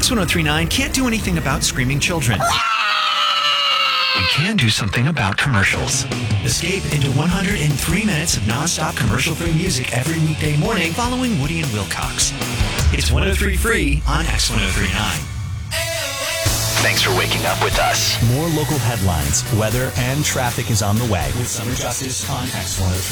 X1039 can't do anything about screaming children. We can do something about commercials. Escape into 103 minutes of non-stop commercial-free music every weekday morning following Woody and Wilcox. It's 103 free on X1039. Thanks for waking up with us. More local headlines, weather, and traffic is on the way. With Summer Justice on X1039.